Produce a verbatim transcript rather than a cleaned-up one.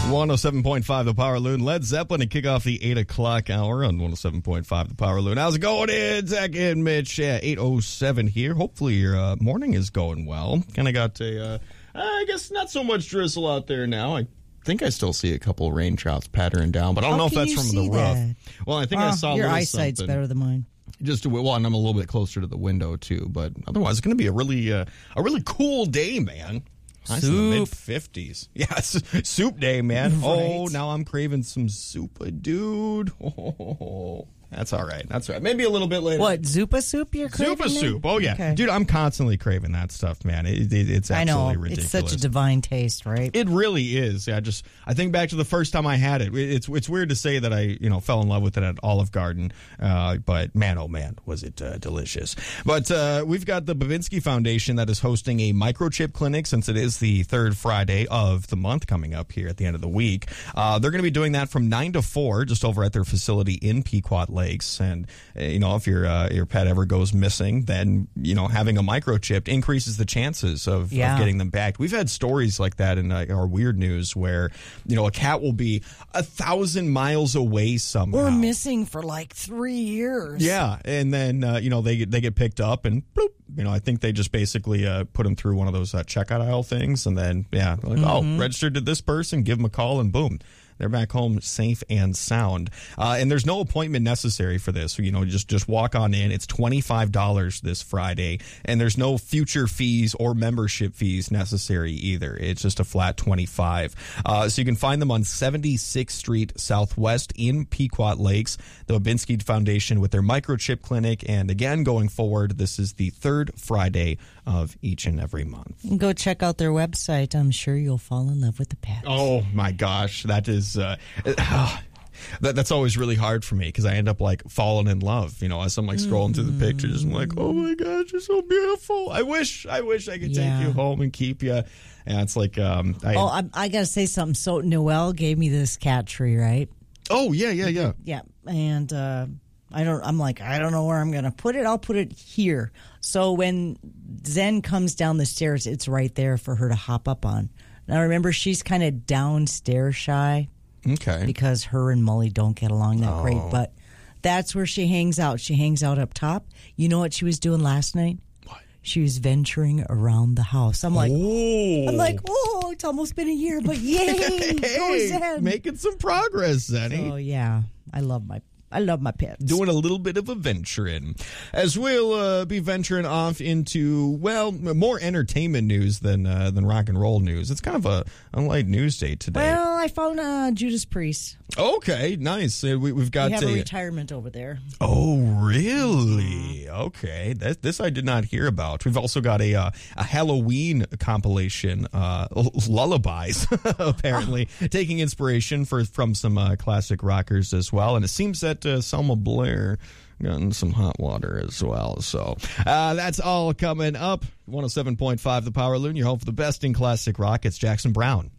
one oh seven point five The Power Loon. Led Zeppelin to kick off the eight o'clock hour on one oh seven point five The Power Loon. How's it going in? Zach and Mitch. Yeah, eight oh seven here. Hopefully your uh, morning is going well. Kind of got a, uh, I guess, not so much drizzle out there now. I think I still see a couple of rain trouts pattering down, but I don't How know if can that's you from see the roof. that? Well, I think Oh, I saw a your little eyesight's something. better than mine. Just to, well, and I'm a little bit closer to the window too, but otherwise it's going to be a really, uh, a really cool day, man. Nice in the Soup. mid fifties. Yes, soup day, man. Right. Oh, now I'm craving some soup, dude. Oh, that's all right. That's all right. Maybe a little bit later. What, Zupa soup you're craving? Zupa now? soup. Oh, yeah. Okay. Dude, I'm constantly craving that stuff, man. It, it, it's I absolutely know. ridiculous. It's such a divine taste, right? It really is. Yeah, just I think back to the first time I had it. It's it's weird to say that I you know fell in love with it at Olive Garden, uh, but man, oh man, was it uh, delicious. But uh, we've got the Babinski Foundation that is hosting a microchip clinic since it is the third Friday of the month coming up here at the end of the week. Uh, they're going to be doing that from nine to four, just over at their facility in Pequot Lakes. And uh, you know, if your uh, your pet ever goes missing, then you know having a microchip increases the chances of, Yeah. of getting them back. We've had stories like that in uh, our weird news where you know a cat will be a thousand miles away somehow. We're missing for like three years. Yeah, and then uh, you know they get, they get picked up and bloop, you know I think they just basically uh, put them through one of those uh, checkout aisle things, and then yeah, like, Mm-hmm. oh, registered to this person, give them a call, and boom. They're back home safe and sound. Uh, and there's no appointment necessary for this. So, you know, just, just walk on in. It's twenty-five dollars this Friday. And there's no future fees or membership fees necessary either. It's just a flat twenty-five dollars. Uh, so you can find them on seventy-sixth Street Southwest in Pequot Lakes, the Babinski Foundation with their microchip clinic. And again, going forward, this is the third Friday of each and every month. Go check out their website. I'm sure you'll fall in love with the pet. Oh, my gosh. That is... Uh, uh, that, that's always really hard for me because I end up like falling in love, you know, as I'm like scrolling through the pictures. I'm like, oh my gosh, you're so beautiful. I wish, I wish I could Yeah. take you home and keep you. And it's like, um, I, Oh, I, I got to say something. So Noelle gave me this cat tree, right? oh yeah, yeah, yeah. Yeah, and uh, I don't. I'm like, I don't know where I'm gonna put it. I'll put it here. So when Zen comes down the stairs, it's right there for her to hop up on. Now remember, she's kind of downstairs shy Okay. because her and Molly don't get along that great. Oh. But that's where she hangs out. She hangs out up top. You know what she was doing last night? What? She was venturing around the house. I'm like, Oh. I'm like, oh, it's almost been a year, but yay, go Hey, Zen. making some progress, Zenny. Oh yeah, I love my I love my pets. Doing a little bit of a venturing. As we'll uh, be venturing off into, well, more entertainment news than uh, than rock and roll news. It's kind of a, a light news day today. Well, I found uh, Judas Priest. Okay, nice. Uh, we, we've got We have a a, retirement over there. Oh, really? Okay. That, this I did not hear about. We've also got a uh, a Halloween compilation, uh, lullabies, apparently, taking inspiration for from some uh, classic rockers as well. And it seems that uh, Selma Blair gotten some hot water as well. So uh, that's all coming up. one oh seven point five The Power Loon, your home for the best in classic rock. It's Jackson Brown.